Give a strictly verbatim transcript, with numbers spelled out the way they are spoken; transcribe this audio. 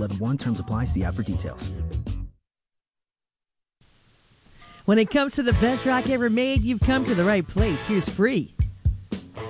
Level one terms apply. See app for details. When it comes to the best rock ever made, you've come to the right place. Here's Free.